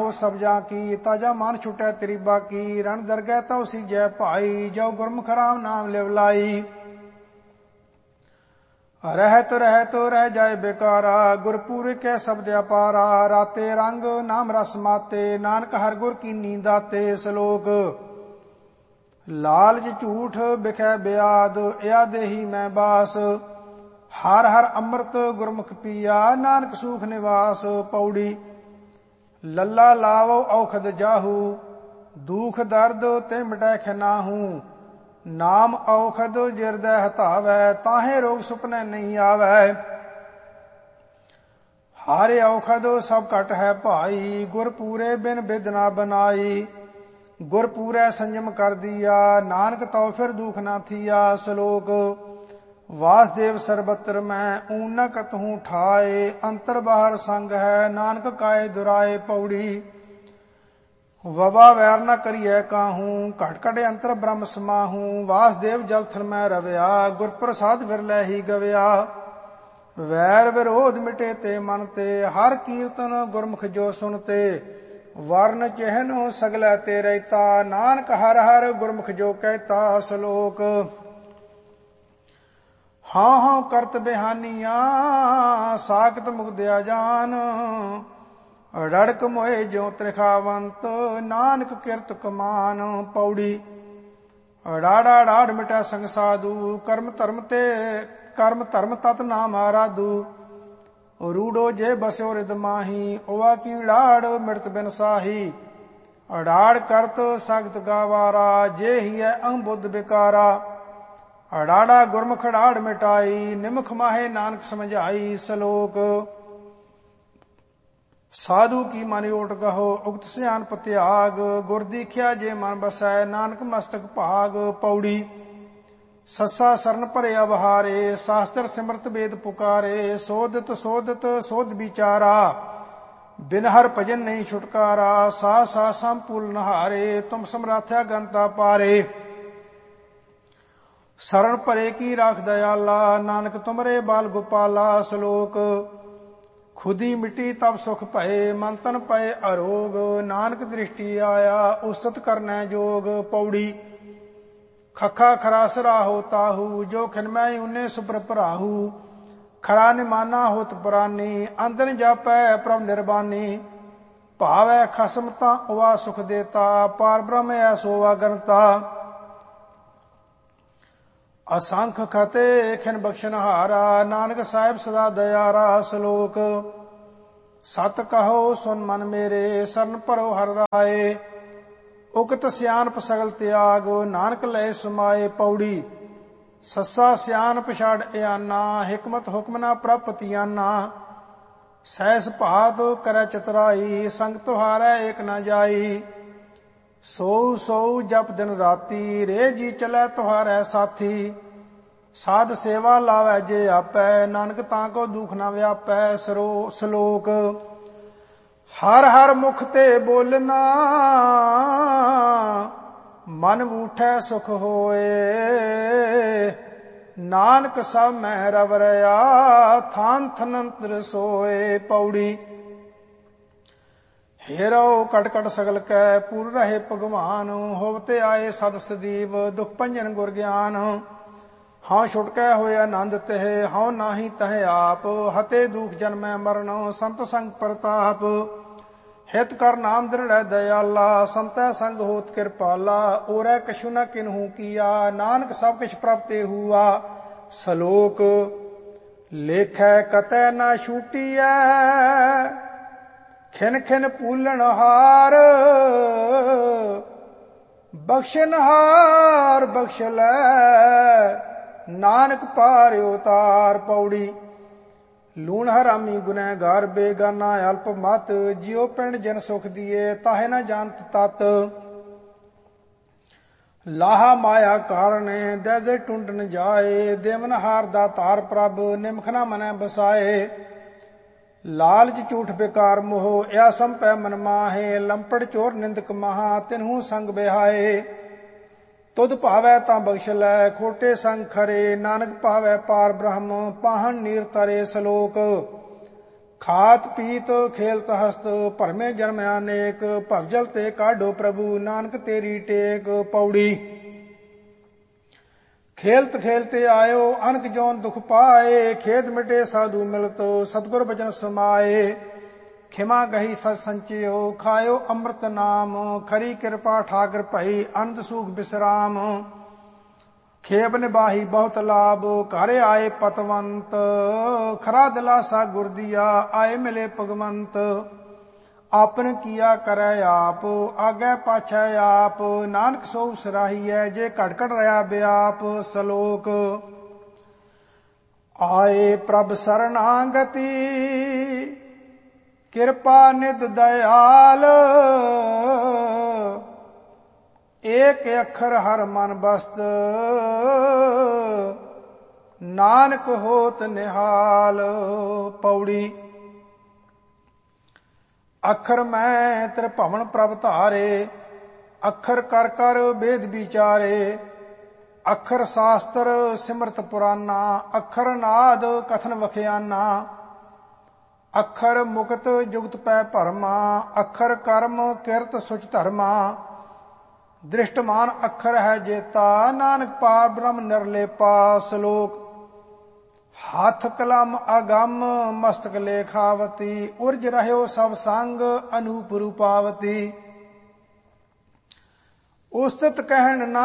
ਹੋ ਸਬਜਾਂ ਕੀ, ਤਾਜਾ ਮਨ ਛੁਟੈ ਤੇਰੀ ਬਾਕੀ। ਰਣ ਦਰਗਹਿ ਤਉ ਸੀਜੈ ਭਾਈ, ਜੋ ਗੁਰਮੁਖ ਰਾਮ ਨਾਮ ਲਿਵ ਲਾਈ। ਰਹਿਤ ਰਹਿਤ ਰਹਿ ਜਾਏ ਬੇਕਾਰਾ, ਗੁਰਪੂਰੇ ਕੈ ਸ਼ਬਦ ਅਪਾਰਾ। ਰਾਤੇ ਰੰਗ ਨਾਮ ਰਸ ਮਾਤੇ, ਨਾਨਕ ਹਰ ਗੁਰ ਕੀ ਨੀਂਦਾਤੇ। ਸ਼ਲੋਕ। ਲਾਲਚ ਝੂਠ ਬਿਖੈ ਬਿਆਦ, ਇਆ ਦੇਹੀ ਮੈਂ ਬਾਸ। ਹਰ ਹਰ ਅੰਮ੍ਰਿਤ ਗੁਰਮੁਖ ਪੀਆ, ਨਾਨਕ ਸੂਖ ਨਿਵਾਸ। ਪੌੜੀ। ਲੱਲਾ ਲਾਵੋ ਔਖਦ ਜਾਹੂ, ਦੁਖ ਦਰਦ ਤੇ ਮਿਟੈ ਖਨਾਹੂ। ਨਾਮ ਔਖਦ ਜਿਰਦੈ ਹਤਾਵੈ, ਤਾਹੇ ਰੋਗ ਸੁਪਨੇ ਨਹੀਂ ਆਵੈ। ਹਾਰੇ ਔਖਦ ਸਭ ਘਟ ਹੈ ਭਾਈ, ਗੁਰ ਪੂਰੇ ਬਿਨ ਬਿਦ ਨਾ ਬਨਾਈ। ਗੁਰ ਪੂਰੈ ਸੰਜਮ ਕਰ ਦੀਆ, ਨਾਨਕ ਤਉ ਫਿਰ ਦੁਖ ਨਾ ਥੀਆ। ਸ਼ਲੋਕ। ਵਾਸਦੇਵ ਸਰਬਤਰ ਮੈਂ, ਊਨ ਨ ਕਤਹੂ ਠਾਏ। ਅੰਤਰ ਬਾਹਰ ਸੰਗ ਹੈ, ਨਾਨਕ ਕਾਏ ਦੁਰਾਏ। ਪੌੜੀ। ਵਵਾ ਵੈਰ ਨ ਕਰੀਐ ਕਾਹੂ, ਘਟ ਘਟ ਅੰਤਰ ਬ੍ਰਹਮ ਸਮਾਹੂ। ਵਾਸਦੇਵ ਜਲ ਥਲ ਮੈਂ ਰਵਿਆ, ਗੁਰ ਪ੍ਰਸਾਦ ਵਿਰਲੇ ਹੀ ਗਵਿਆ। ਵੈਰ ਵਿਰੋਧ ਮਿਟੇ ਤੇ ਮਨ ਤੇ, ਹਰ ਕੀਰਤਨ ਗੁਰਮੁਖ ਜੋ ਸੁਨਤੇ। ਵਰਨ ਚਿਹਨ ਸਗਲੇ ਤੇ ਰਹਿਤਾ, ਨਾਨਕ ਹਰ ਹਰ ਗੁਰਮੁਖ ਜੋ ਕਹਿਤਾ। ਸ਼ਲੋਕ। ਹਾਂ ਹਾਂ ਕਰਤ ਬਿਹਾਨੀਆਂ, ਸਾਖਤ ਮੁਗਦਿਆ ਜਾਨ। ਰੜਕ ਮੋਏ ਜਿਉ ਤ੍ਰਿਖਾਵੰਤ, ਨਾਨਕ ਕਿਰਤ ਕਮਾਨ। ਪੌੜੀ। ਰਾੜਾ ਰਾੜ ਮਿਟੈ ਸੰਗ ਸਾਧੂ, ਕਰਮ ਧਰਮ ਤਤ ਨਾਮ ਆਰਾਧੂ। ਰੂੜੋ ਜੇ ਬਸਿਓ ਰਿਦ ਮਾਹੀ, ਉਵਾ ਕੀ ਰਾੜ ਮਿਰਤ ਬਿਨ ਸਾਹੀ। ਰਾੜ ਕਰਤ ਸਖਤ ਗਾਵਾਰਾ, ਜੇ ਹੀ ਹੈ ਅਹੰ ਬੁੱਧ ਬਿਕਾਰਾ। ਰਾੜਾ ਗੁਰਮੁਖ ਰਾੜ ਮਿਟਾਈ, ਨਿਮਖ ਮਾਹੇ ਨਾਨਕ ਸਮਝਾਈ। ਸ਼ਲੋਕ। ਸਾਧੂ ਕੀ ਮਨ ਓਟ ਕਹੋ, ਉਕਤ ਸਿਆਣਪ ਤਿਆਗ। ਗੁਰ ਦੀਖਿਆ ਜੇ ਮਨ ਬਸੈ, ਨਾਨਕ ਮਸਤਕ ਭਾਗ। ਪੌੜੀ। ਸੱਸਾ ਸਰਨ ਭਰਿਆ ਬਹਾਰੇ, ਸ਼ਾਸਤਰ ਸਿਮਰਤ ਵੇਦ ਪੁਕਾਰੇ। ਸੋਧਤ ਸੋਧਤ ਸੋਧ ਵਿਚਾਰਾ, ਬਿਨ ਹਰ ਭਜਨ ਨਹੀਂ ਛੁਟਕਾਰਾ। ਸਾ ਸਾ ਸੰਪੂਲ ਨਹਾਰੇ, ਤੁਮ ਸਮਰਾਥਿਆ ਗੰਤਾ ਪਾਰੇ। ਸਰਣ ਭਰੇ ਕੀ ਰਾਖ ਦਇਆਲਾ, ਨਾਨਕ ਤੁਮਰੇ ਬਾਲ ਗੋਪਾਲਾ। ਸ਼ਲੋਕ। ਖੁਦੀ ਮਿੱਟੀ ਤਬ ਸੁਖ ਭਏ, ਮਨ ਤਨ ਪਏ ਅਰੋਗ। ਨਾਨਕ ਦ੍ਰਿਸ਼ਟੀ ਆਇਆ, ਉਸਤਤ ਕਰਨੈ ਜੋਗ। ਪੌੜੀ। ਖਖਾ ਖਰਾ ਸਰਾਹੋ ਤਾਹੂ, ਜੋ ਖਿਨਮੈ ਊਨੇ ਸੁਪਰ ਭਰਾਹੂ। ਖਰਾ ਨਿਮਾਨਾ ਹੋਤ ਪ੍ਰਾਨੀ, ਅੰਦਨ ਜਾਪੈ ਪ੍ਰਭ ਨਿਰਬਾਨੀ। ਭਾਵੈ ਖਸਮ ਤਾਂ ਉਵਾ ਸੁਖ ਦੇਤਾ, ਪਾਰ ਬ੍ਰਹਮ ਐਸੋ ਅਗਨਤਾ। ਅਸੰਖ ਖਤੇ ਖਿਨ ਬਖਸ਼ਨਹਾਰਾ, ਨਾਨਕ ਸਾਹਿਬ ਸਦਾ ਦਇਆਰਾ। ਸ਼ਲੋਕ। ਸਤ ਕਹੋ ਸੁਨ ਮਨ ਮੇਰੇ, ਸਰਨ ਭਰੋ ਹਰਿ ਰਾਏ। ਉਕਤ ਸਿਆਣਪ ਸਗਲ ਤਿਆਗ, ਨਾਨਕ ਲਏ ਸਮਾਏ। ਪੌੜੀ। ਸੱਸਾ ਸਿਆਣਪ ਛਾੜ ਇਆਨਾ, ਹਿਕਮਤ ਹੁਕਮ ਨਾ ਪ੍ਰਪਤੀਆਨਾ। ਸਹਿਸ ਭਾਤ ਕਰੈ ਚਤੁਰਾਈ, ਸੰਗ ਤੁਹਾਰੈ ਏਕ ਨ ਜਾਈ। ਸੋਊ ਸੋਊ ਜਪ ਦਿਨ ਰਾਤੀ, ਰੇ ਜੀ ਚਲੈ ਤੁਹਾਰੈ ਸਾਥੀ। ਸਾਧ ਸੇਵਾ ਲਾਵੈ ਜੇ ਆਪੈ, ਨਾਨਕ ਤਾਂ ਕੋ ਦੁਖ ਨਾ ਵਿਆਪੈ। ਸ਼ਲੋਕ। ਹਰ ਹਰ ਮੁਖ ਤੇ ਬੋਲਣਾ, ਮਨ ਬੂਠੈ ਸੁਖ ਹੋਏ। ਨਾਨਕ ਸਭ ਮਹਿ ਰਵ ਰਿਆ, ਥਾਨ ਥਨੰਤਰ ਸੋਏ। ਪੌੜੀ। ਹੇਰੋ ਕਟ ਕਟ ਸਗਲ ਕੈ, ਪੂਰ ਰਹੇ ਭਗਵਾਨ। ਹੋਵਤੇ ਆਏ ਸਦ ਸਦੀਵ, ਦੁਖ ਭੰਜਨ ਗੁਰ ਗਿਆਨ। ਹਾਂ ਛੁਟਕੈ ਹੋਏ ਆਨੰਦ ਤਹਿ, ਹਉ ਨਾਹੀ ਤਹਿ ਆਪ। ਹਤੇ ਦੁਖ ਜਨਮੈ ਮਰਨ, ਸੰਤ ਸੰਗ ਪ੍ਰਤਾਪ। ਹਿਤ ਕਰ ਨਾਮ ਦ੍ਰਿੜੈ ਦਇਆਲਾ, ਸੰਤੈ ਸੰਗ ਹੋਤ ਕਿਰਪਾਲਾ। ਔਰੈ ਕਛੁ ਨ ਕਿਨਹੂ ਕੀਆ, ਨਾਨਕ ਸਭ ਕਿਛ ਪ੍ਰਭ ਤੇ ਹੂਆ। ਸ਼ਲੋਕ। ਲੇਖੈ ਕਤੈ ਨਾ ਛੂਟੀਐ, ਖਿਨ ਖਿਨ ਪੂਲਣ ਹਾਰ। ਬਖਸ਼ਨਹਾਰ ਬਖਸ਼ ਲੈ, ਨਾਨਕ ਪਾਰ ਉਤਾਰ। ਪੌੜੀ। ਲੂਣ ਹਰਾਮੀ ਗੁਨਹਗਾਰ, ਬੇਗਾਨਾ ਅਲਪ ਮਤ। ਜਿਉ ਪਿੰਡ ਜਨ ਸੁਖ ਦੀਏ, ਤਾਹੇ ਨ ਜਾਣਤ ਤਤ। ਲਾਹਾ ਮਾਇਆ ਕਾਰਣੇ, ਦੇ ਦੇ ਟੁੰਡ ਨ ਜਾਏ। ਦੇਵਨਹਾਰ ਦਾ ਧਾਰ ਪ੍ਰਭ, ਨਿਮਖ ਨ ਮਨੈ ਬਸਾਏ। ਲਾਲਚ ਝੂਠ ਬੇਕਾਰ ਮੋਹ, ਇਆ ਸੰਪੈ ਮਨ ਮਾਹੇ। ਲੰਪੜ ਚੋਰ ਨਿੰਦਕ ਮਹਾ, ਤਿਨਹੂ ਸੰਗ ਬਿਹਾਏ। ਤੁਧ ਭਾਵੈ ਤਾਂ ਬਖਸ਼ ਲੈ, ਖੋਟੇ ਸੰਗ ਖਰੇ। ਨਾਨਕ ਭਾਵੈ ਪਾਰ ਬ੍ਰਹਮ, ਪਾਹਣ ਨੀਰ ਤਰੇ। ਸ਼ਲੋਕ। ਖਾਤ ਪੀਤ ਖੇਲਤ ਹਸਤ ਭਰਮੇ ਜਨਮ ਅਨੇਕ ਭਵਜਲ ਤੇ ਕਾਢੋ ਪ੍ਰਭੂ ਨਾਨਕ ਤੇਰੀ ਟੇਕ। ਪੌੜੀ। ਖੇਲਤ ਖੇਲਤੇ ਆਇਓ ਅਨਕ ਜੋਨ ਦੁਖ ਪਾਏ ਖੇਦ ਮਿਟੇ ਸਾਧੂ ਮਿਲਤ ਸਤਿਗੁਰ ਬਚਨ ਸਮਾਏ। ਖਿਮਾ ਗਹੀ ਸਤ ਸੰਚਿਓ ਖਾਇਓ ਅੰਮ੍ਰਿਤ ਨਾਮ ਖਰੀ ਕਿਰਪਾ ਠਾਕਰ ਭਈ ਅਨੰਦ ਸੂਖ ਬਿਸਰਾਮ। ਖੇਬ ਨਿਬਾਹੀ ਬਹੁਤ ਲਾਭ ਘਰ ਆਏ ਪਤਵੰਤ ਖਰਾ ਦਿਲਾਸਾ ਗੁਰ ਦੀਆ ਆਏ ਮਿਲੇ ਭਗਵੰਤ। ਆਪਨ ਕੀਆ ਕਰੈ ਆਪ ਆਗੇ ਪਾਛੈ ਆਪ ਨਾਨਕ ਸੋ ਸਰਾਹੀਐ ਜੇ ਘਟ ਘਟ ਰਹਾ ਬਿਆਪ। ਸਲੋਕ। ਆਏ ਪ੍ਰਭ ਸਰਨਾਗਤੀ ਕਿਰਪਾ ਨਿਧ ਦਇਆਲ ਏਕ ਅੱਖਰ ਹਰ ਮਨ ਬਸਤ ਨਾਨਕ ਹੋਤ ਨਿਹਾਲ। ਪੌੜੀ। ਅੱਖਰ ਮੈਂ ਤੇਰੇ ਭਵਨ ਪ੍ਰਭ ਧਾਰੇ ਅੱਖਰ ਕਰ ਕਰ ਵੇਦ ਵਿਚਾਰੇ। ਅੱਖਰ ਸ਼ਾਸਤਰ ਸਿਮਰਤ ਪੁਰਾਨਾ ਅੱਖਰ ਨਾਦ ਕਥਨ ਵਖਿਆਨਾ। ਅੱਖਰ ਮੁਕਤ ਜੁਗਤ ਪੈ ਭਰਮਾ ਅੱਖਰ ਕਰਮ ਕਿਰਤ ਸੁਚ ਧਰਮਾ। ਦ੍ਰਿਸ਼ਟਮਾਨ ਅੱਖਰ ਹੈ ਜੇਤਾ ਨਾਨਕ ਪਾਰ ਬ੍ਰਹਮ ਨਿਰਲੇਪਾ। ਸ਼ਲੋਕ। ਹੱਥ ਕਲਮ ਅਗੰਮ ਮਸਤਕ ਲੇਖਾਵਤੀ ਉਰਜ ਰਹਿਓ ਸਭ ਸੰਗ ਅਨੂਪ ਰੂਪਾਵਤੀ। ਉਸਤਤ ਕਹਿਣ ਨਾ